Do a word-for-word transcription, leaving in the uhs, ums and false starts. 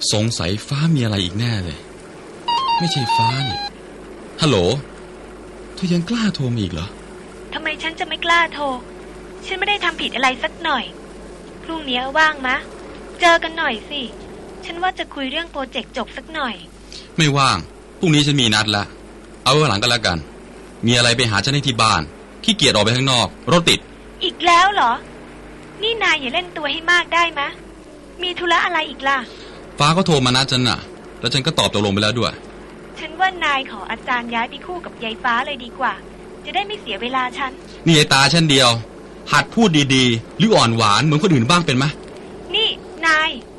สงสัยฟ้ามีอะไรอีกแน่เลยไม่ใช่ฟ้านี่ฮัลโหลเธอยังกล้าโทรมาอีกเหรอทำไมฉันจะไม่กล้าโทรฉันไม่ได้ทำผิดอะไรสักหน่อยพรุ่งนี้ว่างมะเจอกันหน่อยสิฉันว่าจะคุยเรื่องโปรเจกต์จบสักหน่อยไม่ว่างพรุ่งนี้ฉันมีนัดละเอาไว้หลังกันแล้วกันมีอะไรไปหาฉันที่บ้านขี้เกียจออกไปข้างนอกรถติดอีกแล้วเหรอนี่นายอย่าเล่นตัวให้มากได้มะมีธุระอะไรอีกล่ะฟ้าก็โทรมานัดฉันน่ะแล้วฉันก็ตอบตกลงไปแล้วด้วยฉันว่านายขออาจารย์ย้ายไปคู่กับยายฟ้าเลยดีกว่าจะได้ไม่เสียเวลาฉันนี่ไอ้ตาฉันเดียวหัดพูดดีๆหรืออ่อนหวานเหมือนคนอื่นบ้างเป็นไหมนี่นาย